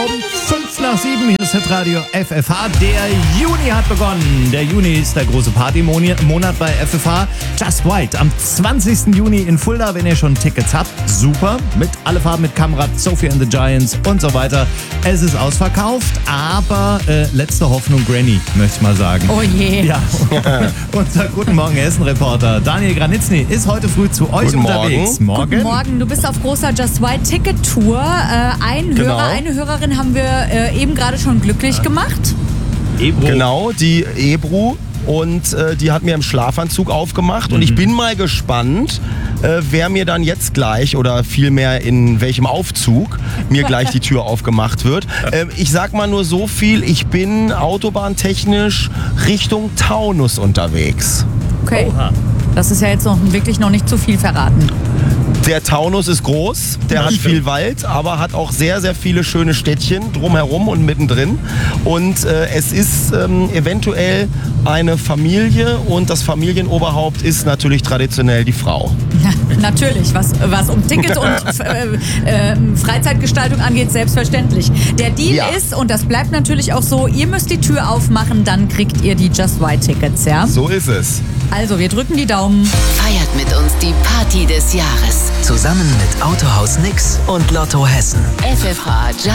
5:05. Hier ist Hitradio FFH. Der Juni hat begonnen. Der Juni ist der große Partymonat bei FFH. Just White am 20. Juni in Fulda. Wenn ihr schon Tickets habt, super. Mit alle Farben, mit Kamerad, Sophie and the Giants und so weiter. Es ist ausverkauft, aber letzte Hoffnung Granny, möchte ich mal sagen. Oh je. Ja, unser Guten Morgen Hessen-Reporter Daniel Granitzny ist heute früh zu euch unterwegs. Guten Morgen, du bist auf großer Just White Ticket Tour. Ein Genau. Hörer, eine Hörerin haben wir eben gerade schon glücklich gemacht. Ebro. Genau, die Ebru. Und die hat mir im Schlafanzug aufgemacht. Und ich bin mal gespannt, wer mir dann jetzt gleich oder vielmehr in welchem Aufzug mir gleich die Tür aufgemacht wird. Ich sag mal nur so viel, ich bin autobahntechnisch Richtung Taunus unterwegs. Okay. Oha. Das ist ja jetzt wirklich noch nicht zu viel verraten. Der Taunus ist groß, der hat viel Wald, aber hat auch sehr, sehr viele schöne Städtchen drumherum und mittendrin. Und es ist eventuell eine Familie und das Familienoberhaupt ist natürlich traditionell die Frau. Ja, natürlich, was um Tickets und Freizeitgestaltung angeht, selbstverständlich. Der Deal ist, und das bleibt natürlich auch so, ihr müsst die Tür aufmachen, dann kriegt ihr die Just White Tickets, ja? So ist es. Also, wir drücken die Daumen. Feiert mit uns die Party des Jahres. Zusammen mit Autohaus Nix und Lotto Hessen. FFH